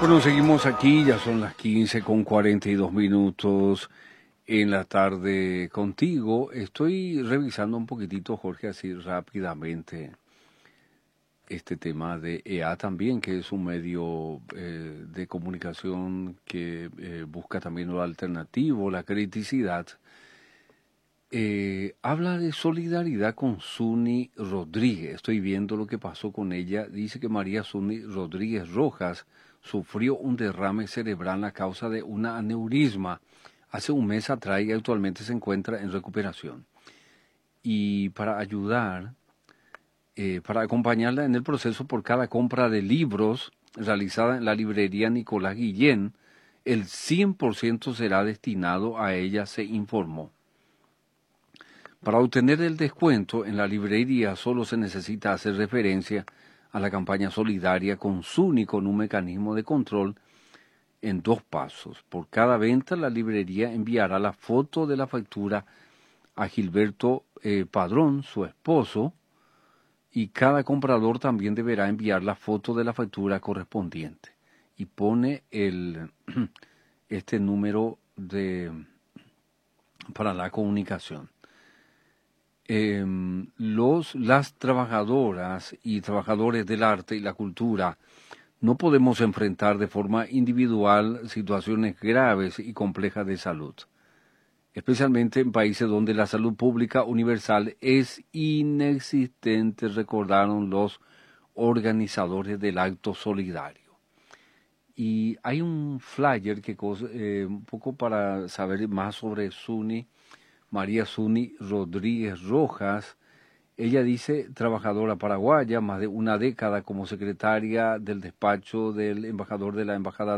Bueno, seguimos aquí, ya son las 15:42 en la tarde contigo. Estoy revisando un poquitito, Jorge, así rápidamente este tema de EA también, que es un medio de comunicación que busca también lo alternativo, la criticidad. Habla de solidaridad con Suni Rodríguez. Estoy viendo lo que pasó con ella. Dice que María Suni Rodríguez Rojas sufrió un derrame cerebral a causa de una aneurisma hace un mes atrás y actualmente se encuentra en recuperación. Y para ayudar, para acompañarla en el proceso por cada compra de libros realizada en la librería Nicolás Guillén, el 100% será destinado a ella, se informó. Para obtener el descuento en la librería solo se necesita hacer referencia a la campaña solidaria con SUNY con un mecanismo de control en 2 pasos. Por cada venta, la librería enviará la foto de la factura a Gilberto Padrón, su esposo, y cada comprador también deberá enviar la foto de la factura correspondiente. Y pone este número para la comunicación. Las trabajadoras y trabajadores del arte y la cultura no podemos enfrentar de forma individual situaciones graves y complejas de salud, especialmente en países donde la salud pública universal es inexistente, recordaron los organizadores del acto solidario. Y hay un flyer que un poco para saber más sobre SUNY. María Suni Rodríguez Rojas, ella dice trabajadora paraguaya, más de una década como secretaria del despacho del embajador de la Embajada